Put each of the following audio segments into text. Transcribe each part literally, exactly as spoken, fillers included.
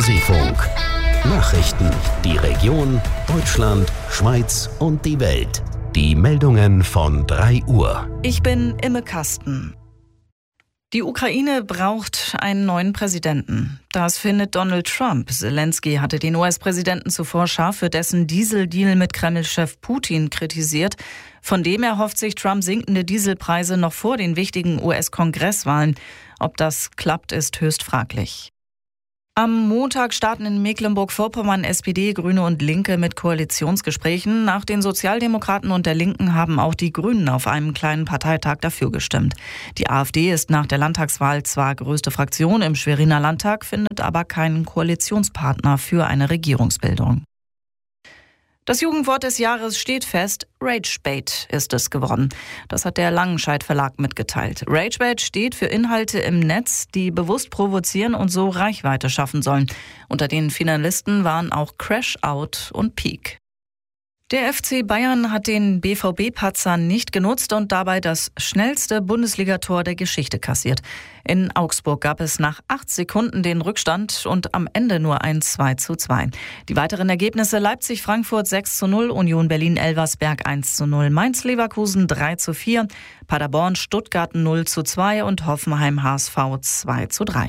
Seefunk. Nachrichten, die Region, Deutschland, Schweiz und die Welt. Die Meldungen von drei Uhr. Ich bin Imme Kasten. Die Ukraine braucht einen neuen Präsidenten. Das findet Donald Trump. Zelensky hatte den U S-Präsidenten zuvor scharf für dessen Dieseldeal mit Kreml-Chef Putin kritisiert. Von dem erhofft sich Trump sinkende Dieselpreise noch vor den wichtigen U S-Kongresswahlen. Ob das klappt, ist höchst fraglich. Am Montag starten in Mecklenburg-Vorpommern S P D, Grüne und Linke mit Koalitionsgesprächen. Nach den Sozialdemokraten und der Linken haben auch die Grünen auf einem kleinen Parteitag dafür gestimmt. Die AfD ist nach der Landtagswahl zwar größte Fraktion im Schweriner Landtag, findet aber keinen Koalitionspartner für eine Regierungsbildung. Das Jugendwort des Jahres steht fest, Ragebait ist es geworden. Das hat der Langenscheidt Verlag mitgeteilt. Ragebait steht für Inhalte im Netz, die bewusst provozieren und so Reichweite schaffen sollen. Unter den Finalisten waren auch Crash Out und Peak. Der F C Bayern hat den B V B-Patzer nicht genutzt und dabei das schnellste Bundesligator der Geschichte kassiert. In Augsburg gab es nach acht Sekunden den Rückstand und am Ende nur ein zwei zu zwei. Die weiteren Ergebnisse: Leipzig-Frankfurt sechs zu null, Union Berlin-Elversberg eins zu null, Mainz-Leverkusen drei zu vier, Paderborn-Stuttgart null zu zwei und Hoffenheim-H S V zwei zu drei.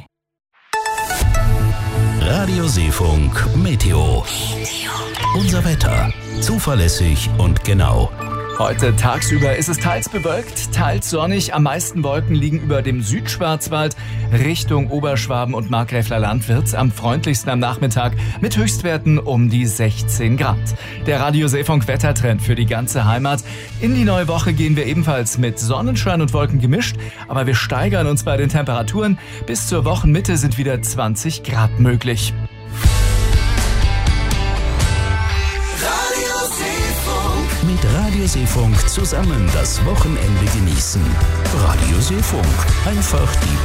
Radio Seefunk Meteo. Unser Wetter. Zuverlässig und genau. Heute tagsüber ist es teils bewölkt, teils sonnig. Am meisten Wolken liegen über dem Südschwarzwald. Richtung Oberschwaben und Markgräfler Land wird's am freundlichsten am Nachmittag mit Höchstwerten um die sechzehn Grad. Der Radio Seefunk Wettertrend für die ganze Heimat. In die neue Woche gehen wir ebenfalls mit Sonnenschein und Wolken gemischt, aber wir steigern uns bei den Temperaturen. Bis zur Wochenmitte sind wieder zwanzig Grad möglich. Mit Radio Seefunk zusammen das Wochenende genießen. Radio Seefunk. Einfach die